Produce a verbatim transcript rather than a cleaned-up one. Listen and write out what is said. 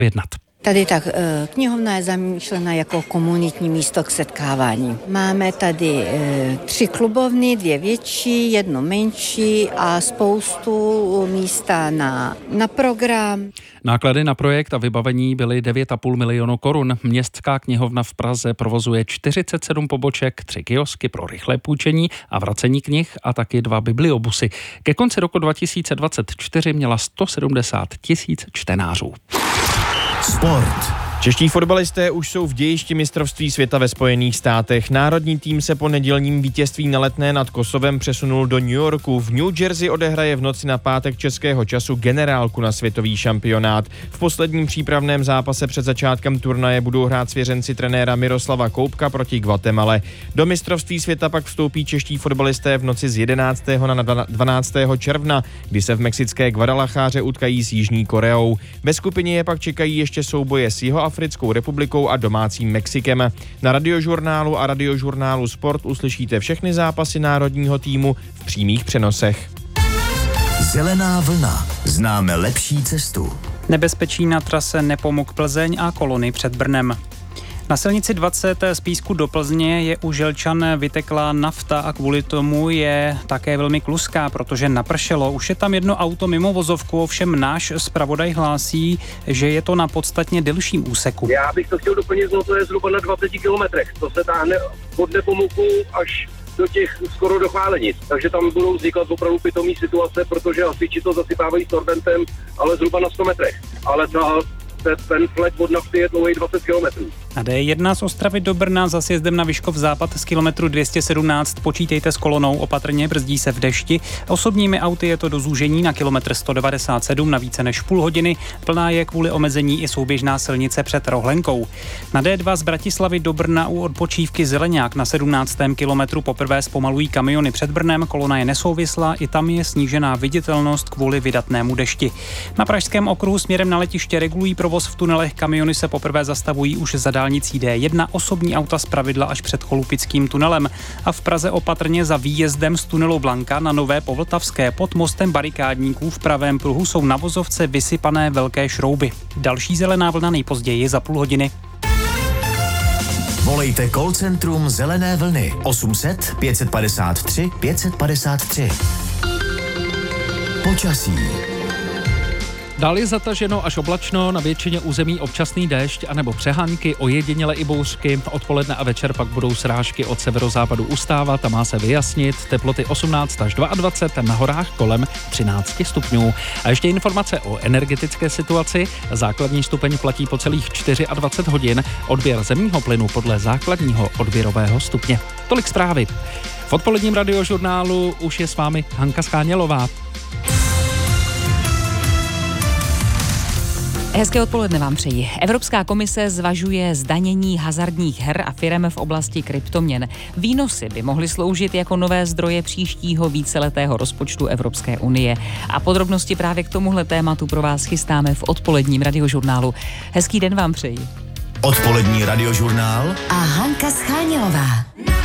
jednat. Tady tak knihovna je zamýšlena jako komunitní místo k setkávání. Máme tady e, tři klubovny, dvě větší, jedno menší a spoustu místa na, na program. Náklady na projekt a vybavení byly devět a půl milionu korun. Městská knihovna v Praze provozuje čtyřicet sedm poboček, tři kiosky pro rychlé půjčení a vracení knih a taky dva bibliobusy. Ke konci roku dva tisíce dvacet čtyři měla sto sedmdesát tisíc čtenářů. Sport. Čeští fotbalisté už jsou v dějišti mistrovství světa ve Spojených státech. Národní tým se po nedělním vítězství na Letné nad Kosovem přesunul do New Yorku. V New Jersey odehraje v noci na pátek českého času generálku na světový šampionát. V posledním přípravném zápase před začátkem turnaje budou hrát svěřenci trenéra Miroslava Koupka proti Guatemale. Do mistrovství světa pak vstoupí čeští fotbalisté v noci z jedenáctého na dvanáctého června, kdy se v mexické Guadalajáře utkají s Jižní Koreou. Ve skupině je pak čekají ještě souboje s jeho Africkou republikou a domácím Mexikem. Na Radiožurnálu a Radiožurnálu Sport uslyšíte všechny zápasy národního týmu v přímých přenosech. Zelená vlna. Známe lepší cestu. Nebezpečí na trase Nepomuk Plzeň a kolony před Brnem. Na silnici dvacet z Písku do Plzně je u Želčan vyteklá nafta a kvůli tomu je také velmi kluská, protože napršelo. Už je tam jedno auto mimo vozovku, ovšem náš zpravodaj hlásí, že je to na podstatně delším úseku. Já bych to chtěl doplnit, no to je zhruba na dvacet kilometrech. To se táhne od Nepomuku až do těch skoro do Chválenic. Takže tam budou vznikat opravdu pitomý situace, protože hasiči to zasypávají sorbentem, ale zhruba na sto metrech. Ale ta ten flet od nafty je dlouhý dvacet kilometrů. Na D jedna z Ostravy do Brna za sjezdem na Vyškov západ z kilometru dvě stě sedmnáct počítejte s kolonou, opatrně, brzdí se v dešti. Osobními auty je to do zúžení na kilometr sto devadesát sedm na více než půl hodiny. Plná je kvůli omezení i souběžná silnice před Rohlenkou. Na D dva z Bratislavy do Brna u odpočívky Zeleňák na sedmnáctém kilometru poprvé zpomalují kamiony před Brnem, kolona je nesouvislá, i tam je snížená viditelnost kvůli vydatnému dešti. Na pražském okruhu směrem na letiště regulují provoz v tunelech, kamiony se poprvé zastavují už za dálnicí D jedna, osobní auta zpravidla až před Cholupickým tunelem. A v Praze opatrně za výjezdem z tunelu Blanka na Nové Povltavské pod mostem barikádníků v pravém pruhu jsou na vozovce vysypané velké šrouby. Další zelená vlna nejpozději za půl hodiny. Volejte call centrum Zelené vlny osm set pět padesát tři pět padesát tři. Počasí. Dál je zataženo až oblačno, na většině území občasný déšť anebo přehánky, ojediněle i bouřky. Odpoledne a večer pak budou srážky od severozápadu ustávat a má se vyjasnit. Teploty osmnáct až dvacet dva, na horách kolem třináct stupňů. A ještě informace o energetické situaci. Základní stupeň platí po celých dvacet čtyři hodin. Odběr zemního plynu podle základního odběrového stupně. Tolik zprávy. V odpoledním radiožurnálu už je s vámi Hanka Schánělová. Hezké odpoledne vám přeji. Evropská komise zvažuje zdanění hazardních her a firem v oblasti kryptoměn. Výnosy by mohly sloužit jako nové zdroje příštího víceletého rozpočtu Evropské unie. A podrobnosti právě k tomuhle tématu pro vás chystáme v odpoledním radiožurnálu. Hezký den vám přeji. Odpolední radiožurnál a Hanka Schánělová.